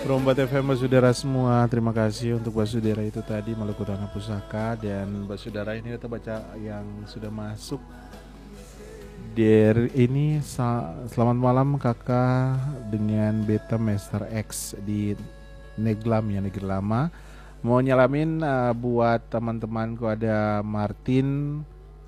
Perombat FM Basudara semua, terima kasih untuk Basudara itu tadi Maluku Tanah Pusaka. Dan Basudara ini kita baca yang sudah masuk. Dari ini selamat malam kakak dengan Beta Master X di Neglam ya, Negeri Lama. Mau nyalamin buat teman-temanku, ada Martin,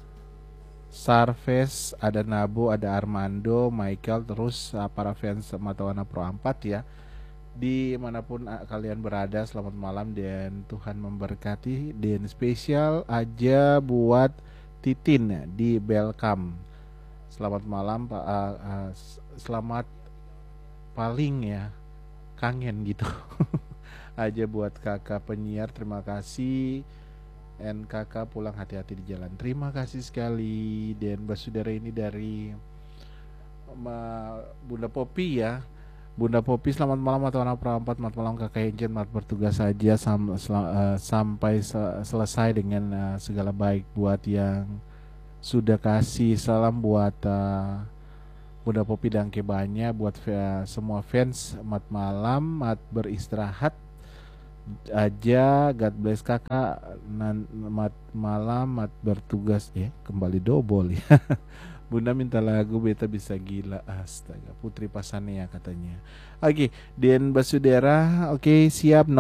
Sarves, ada Nabo, ada Armando, Michael, terus para fans Matawana Pro 4 ya. Dimanapun kalian berada, selamat malam dan Tuhan memberkati. Dan spesial aja buat Titin ya, di Belkam. Selamat malam Pak, selamat paling ya, kangen gitu. Aja buat kakak penyiar, terima kasih. Dan kakak pulang hati-hati di jalan, terima kasih sekali. Dan Basudara ini dari Bunda Popi ya. Bunda Popi, selamat malam atau anak perampat, selamat malam kakak Enjen, selamat bertugas saja sampai selesai dengan segala baik. Buat yang sudah kasih salam buat Bunda Popi dan kebanya, buat semua fans, selamat malam, selamat beristirahat aja, God bless kakak, selamat malam, selamat bertugas ya, kembali dobol ya. Bunda minta lagu Beta bisa gila, astaga, Putri Pasania katanya. Oke, dan Basudara, oke siap.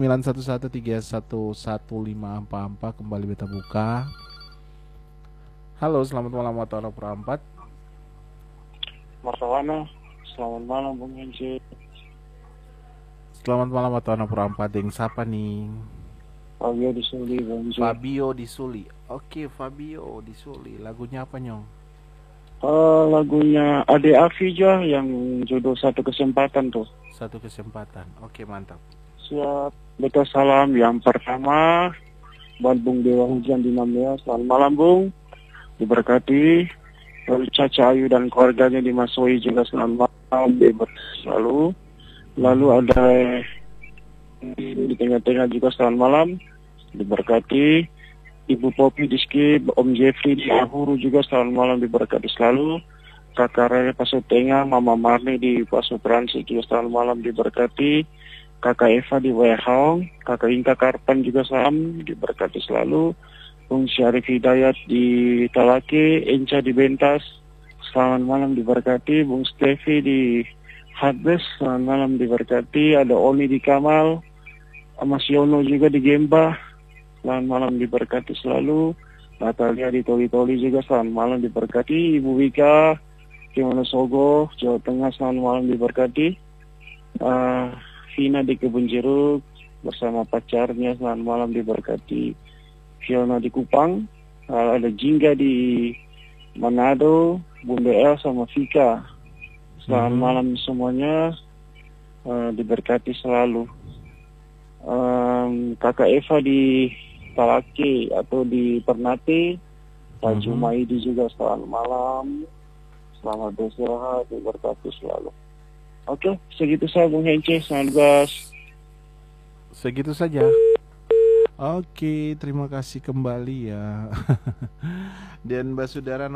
0911311544 kembali Beta buka. Halo, selamat malam Watara Perampat. Martawana, selamat malam Bung Enci. Selamat malam Watara Perampat, yang siapa nih? Fabio di Suli, Bung Enci. Fabio di Suli. Oke, Fabio di Suli. Lagunya apa nyong? Lagunya Ade Afija yang judul Satu Kesempatan tuh. Satu Kesempatan. Oke, mantap. Siap. Beta salam yang pertama buat Bung Dewa Hujan di Namia. Selamat malam Bung, diberkati. Lalu Caca Ayu dan keluarganya di Masoi juga selamat malam, bebas selalu. Lalu ada di tengah-tengah juga selamat malam, diberkati. Ibu Popi Diski, Om Jeffrey di Ahuru juga selamat malam, diberkati selalu. Kakak Rere Pasu Tengah, Mama Marni di Pasu Transi juga selamat malam, diberkati. Kakak Eva di Wehong, Kakak Inka Karpan juga salam, diberkati selalu. Bung Syarif Hidayat di Talake, Enca di Bentas, selamat malam, diberkati. Bung Stevi di Hadbes, selamat malam, diberkati. Ada Oni di Kamal, Mas Yono juga di Gemba, selamat malam, diberkati selalu. Natalia di Toli-Toli juga selamat malam, diberkati. Ibu Wika di Wonosogo, Jawa Tengah, selamat malam, diberkati. Vina di Kebun Jeruk bersama pacarnya, selamat malam, diberkati. Fiona di Kupang, ada Jingga di Manado, Bunda El sama Vika, selamat malam semuanya, diberkati selalu. Kakak Eva di Talake atau di Ternate, Pak Jumaidi juga selamat malam, selamat beristirahat, diberkati selalu. Oke, segitu saja Bung Hence, selamat gas. Segitu saja. Oke, terima kasih kembali ya. Dan Basudara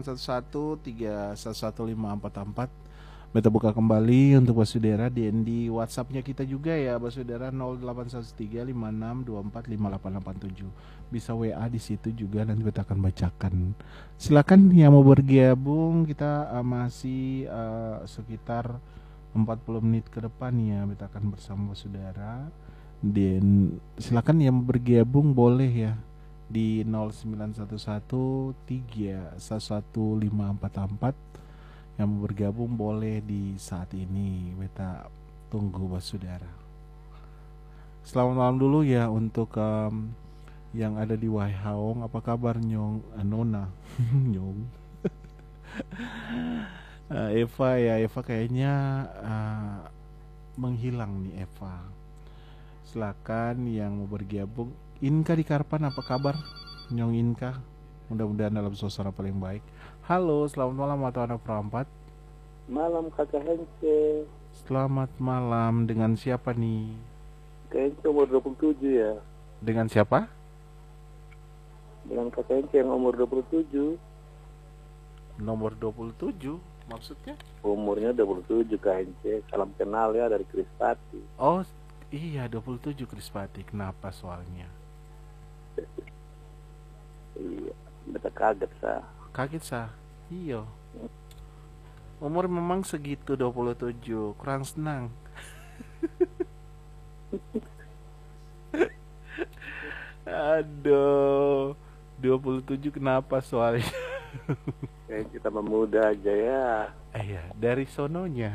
0911311544 Beta buka kembali untuk Basudara. Dan di WhatsAppnya kita juga ya Basudara, 081356245887. Bisa WA di situ juga, nanti Beta akan bacakan. Silakan yang mau bergabung, kita masih sekitar 40 menit ke depan ya, Beta akan bersama Basudara. Dan silakan yang bergabung boleh ya di 0911311544. Yang mau bergabung boleh di saat ini. Beta tunggu Basudara. Selamat malam dulu ya untuk yang ada di Waihaong. Apa kabar Nyong? Nona Nyong. Eva ya, Eva kayaknya menghilang nih Eva. Silakan yang mau bergabung. Inka di Karpan, apa kabar Nyong Inka? Mudah-mudahan dalam suasana paling baik. Halo, selamat malam atau anak perampat. Malam kakak Hence. Selamat malam, dengan siapa nih? Kayaknya umur 27 ya. Dengan siapa? Dengan kakak Hence yang umur 27. Nomor 27. Maksudnya? Umurnya 27 Kak Hence. Salam kenal ya dari Krispati. Oh, iya 27 Krispati. Kenapa soalnya? Iya, beta kaget sah. Kaget sah. Iya. Umur memang segitu 27. Kurang senang. Aduh. 27 kenapa soalnya? Kayak kita memuda aja ya. Iya, dari sononya.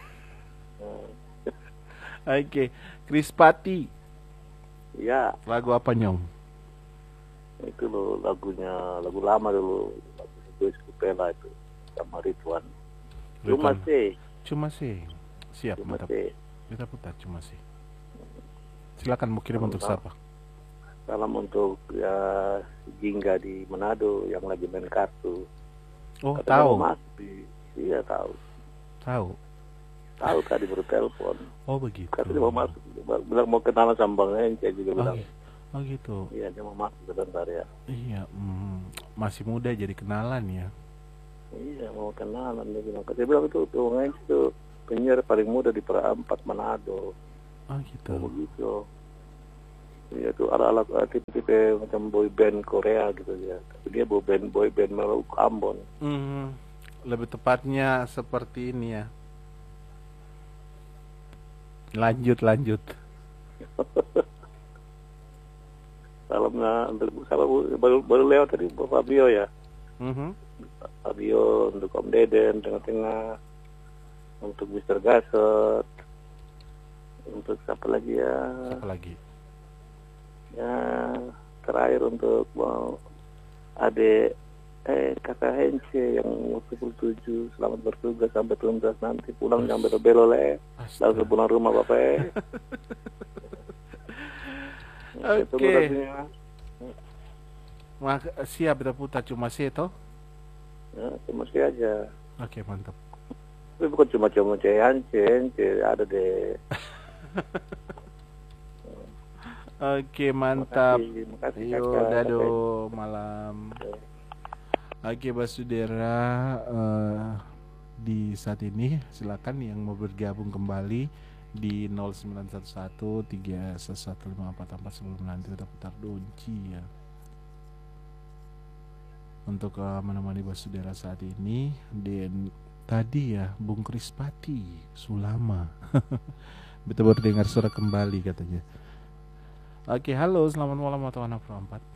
Oke, Krispati. Ya, Lagu apa Nyong? itu loh lagunya, lagu lama dulu. Lagu Joyce Kupela itu sama Ridwan. Cuma Ridwan. sih. Cuma sih. Siap, Cuma mantap. sih. Kita putar cuma sih. Silakan mau kirim untuk siapa? Salam untuk ya Jingga di Manado yang lagi main kartu. Oh, Katanya tahu. mau masuk iya tahu. Tahu. Tahu tadi baru telepon. Oh, begitu. Katanya mau masuk. Bilang mau kenalan sama Bang Hence juga bilang. Oh, gitu. Iya dia mau masuk sebentar ya. Iya, masih muda jadi kenalan ya. Iya mau kenalan dia bilang. Dia bilang itu Bang Hence itu penyiar paling muda di Perempat Manado. Oh, gitu. Oh, begitu. Iya itu ala-ala tipe-tipe macam boy band Korea gitu ya. Tapi dia boy band Maluku Ambon. Lebih tepatnya seperti ini ya. Lanjut. Salamnya untuk baru lewat tadi Fabio ya. Fabio untuk Om Deden tengah-tengah, untuk Mr. Gasot, untuk siapa lagi ya? Siapa lagi? Ya terakhir untuk adik kakak Hence yang umur 27. Selamat bertugas sampai tuntas nanti pulang jam belo-belo le. Langsung pulang rumah Bapak. Oke. Siap kita putar cuma sih toh? Ya, cuma sih aja. Oke, mantap. Tapi bukan cuma Hence ada deh. Oke, mantap. Makasih Yo, dado malam. Oke, Basudera, di saat ini silakan yang mau bergabung kembali di 0911 3115444 sebelum nanti kita putar donci ya. Untuk menemani Basudera saat ini dan tadi ya Bung Krispati Sulama. Betul baru dengar suara kembali katanya. Oke, halo, selamat malam atau anak perempat.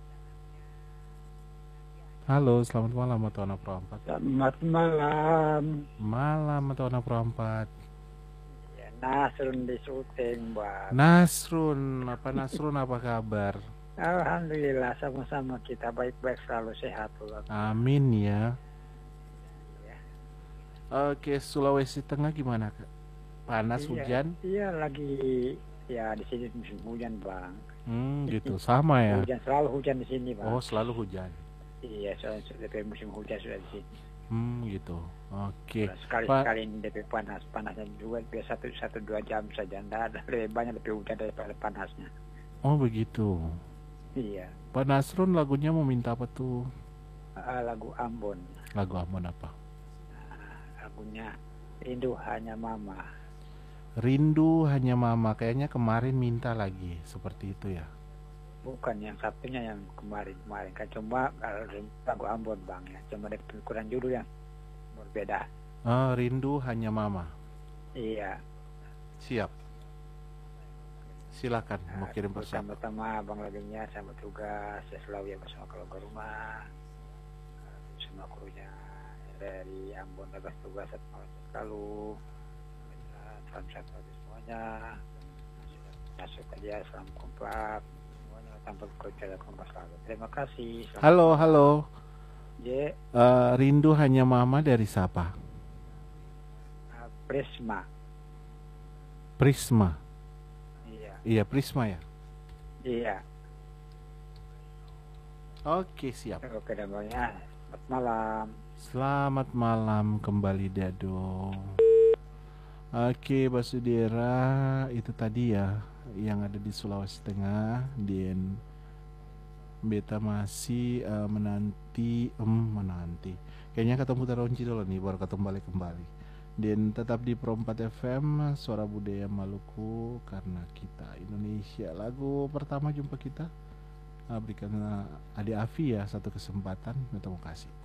Halo, selamat malam atau anak perempat. Selamat malam. Malam atau anak perempat. Ya, Nasrun di syuting, Bang. Nasrun, apa kabar? Alhamdulillah sama-sama kita baik-baik selalu sehat. Amin ya. Ya. Oke, Sulawesi Tengah gimana, Kak? Panas, hujan? Iya, lagi ya di sini musim hujan, Bang. Gitu. Sama ya. Hujan, selalu hujan di sini, Bang. Oh, selalu hujan. Iya, soalnya DP musim hujan sudah di sini. Gitu. Oke. Sekali-sekali ini DP panasnya juga biasa 1-2 jam saja. Tidak ada lebih banyak lebih hujan daripada panasnya. Oh, begitu. Iya. Pak Nasrun lagunya mau minta apa tuh? Lagu Ambon. Lagu Ambon apa? Lagunya Rindu Hanya Mama. Rindu Hanya Mama. Kayaknya kemarin minta lagi seperti itu ya. Bukan yang satunya yang kemarin kan cuma lagu Ambon Bang ya, cuma ada ukuran judul yang berbeda. Rindu Hanya Mama. Iya. Siap. Silakan mau kirim pesan. Pertama Bang lagunya sama tugas ya selalu ya bersama keluarga rumah, semua krunya dari Ambon bebas tugas selalu salam sehat bagi semuanya. Masuk aja salam kompak. Tanpa kerja kompas selalu. Terima kasih. Halo. J. Rindu Hanya Mama dari siapa? Prisma. Iya, Prisma ya. Iya. Oke, siap. Oke, namanya. Selamat malam. Selamat malam kembali Dado. Oke, Basudera, itu tadi ya yang ada di Sulawesi Tengah dan Beta masih menanti. Kayaknya ketemu Taronci dulu nih baru ketemu balik kembali. Dan tetap di Pro 4 FM Suara Budaya Maluku karena kita Indonesia. Lagu pertama jumpa kita berikan Ade Afi ya satu kesempatan. Terima kasih.